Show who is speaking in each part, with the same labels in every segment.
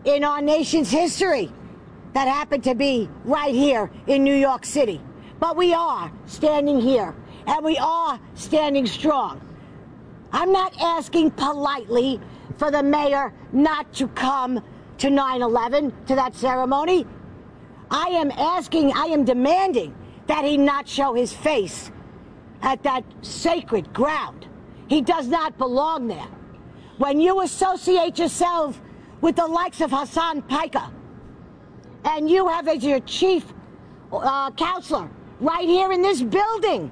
Speaker 1: in our nation's history that happened to be right here in New York City. But we are standing here, and we are standing strong. I'm not asking politely for the mayor not to come to 9/11, to that ceremony. I am demanding that he not show his face at that sacred ground. He does not belong there. When you associate yourself with the likes of Hassan Piker, and you have as your chief counselor right here in this building,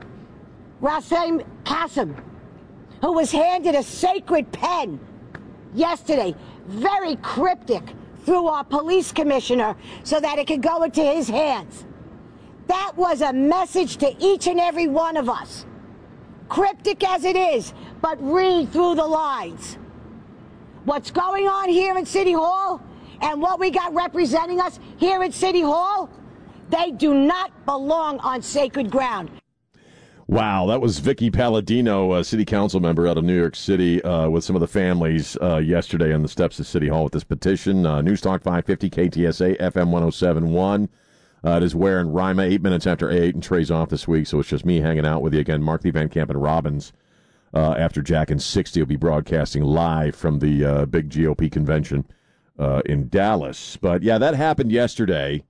Speaker 1: Rasim Qasem, who was handed a sacred pen yesterday, very cryptic, through our police commissioner so that it could go into his hands. That was a message to each and every one of us. Cryptic as it is, but read through the lines. What's going on here in City Hall and what we got representing us here at City Hall, they do not belong on sacred ground.
Speaker 2: Wow, that was Vicky Palladino, a city council member out of New York City, with some of the families yesterday on the steps of City Hall with this petition. News Talk 550, KTSA, FM 107.1. It is Ware and Rima, 8 minutes after 8, and Trey's off this week, so it's just me hanging out with you again. Mark Lee Van Camp and Robbins, after Jack and 60, will be broadcasting live from the big GOP convention in Dallas. But, yeah, that happened yesterday.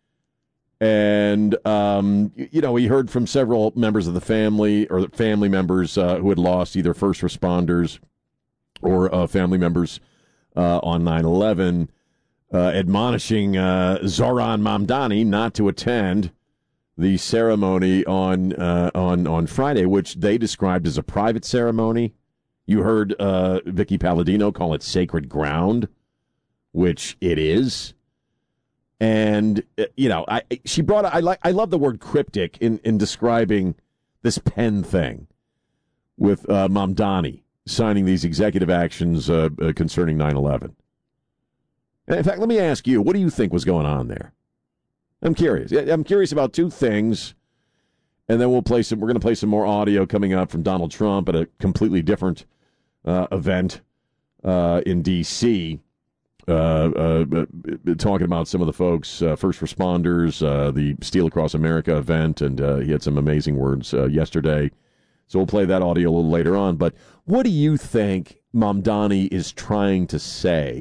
Speaker 2: And, we heard from several members of the family or family members who had lost either first responders or family members on 9/11, admonishing Zohran Mamdani not to attend the ceremony on Friday, which they described as a private ceremony. You heard Vicky Palladino call it sacred ground, which it is. And she brought. I love the word cryptic in describing this pen thing with Mamdani signing these executive actions concerning 9/11. In fact, let me ask you, what do you think was going on there? I'm curious. I'm curious about two things, and then we're going to play some more audio coming up from Donald Trump at a completely different event in D.C. Talking about some of the folks, first responders, the Steel Across America event, and he had some amazing words yesterday. So we'll play that audio a little later on. But what do you think Mamdani was trying to say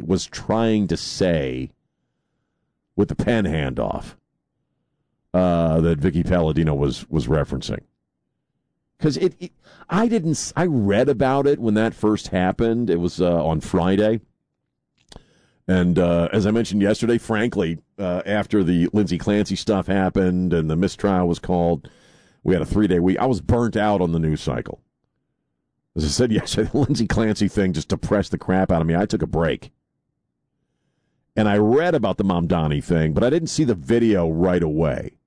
Speaker 2: with the pen handoff that Vicky Palladino was referencing? Because I read about it when that first happened. It was on Friday. And as I mentioned yesterday, frankly, after the Lindsey Clancy stuff happened and the mistrial was called, we had a 3-day week. I was burnt out on the news cycle. As I said yesterday, the Lindsey Clancy thing just depressed the crap out of me. I took a break. And I read about the Mamdani thing, but I didn't see the video right away.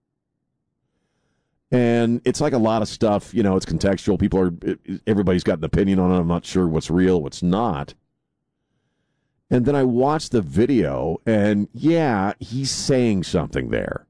Speaker 2: And it's like a lot of stuff, it's contextual. Everybody's got an opinion on it. I'm not sure what's real, what's not. And then I watched the video, and yeah, he's saying something there.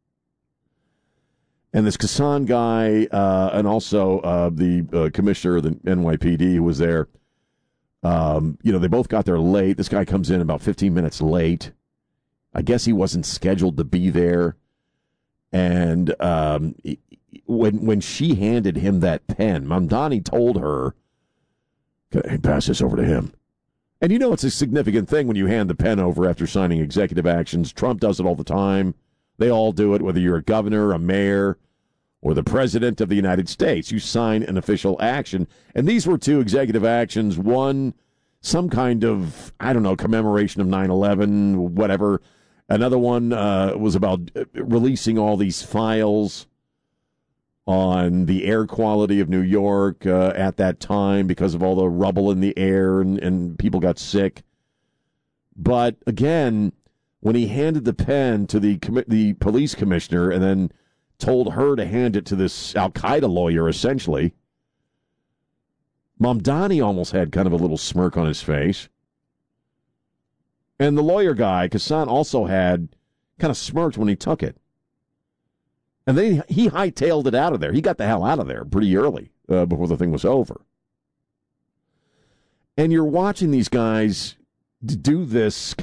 Speaker 2: And this Kassan guy, and also the commissioner of the NYPD who was there, they both got there late. This guy comes in about 15 minutes late. I guess he wasn't scheduled to be there. And when she handed him that pen, Mamdani told her, "Hey, pass this over to him." And it's a significant thing when you hand the pen over after signing executive actions. Trump does it all the time. They all do it, whether you're a governor, a mayor, or the president of the United States. You sign an official action. And these were two executive actions. One, some kind of, commemoration of 9/11, whatever. Another one was about releasing all these files on the air quality of New York at that time because of all the rubble in the air and people got sick. But again, when he handed the pen to the police commissioner and then told her to hand it to this Al-Qaeda lawyer, essentially, Mamdani almost had kind of a little smirk on his face. And the lawyer guy, Kassan, also had kind of smirked when he took it. And then he hightailed it out of there. He got the hell out of there pretty early before the thing was over. And you're watching these guys do this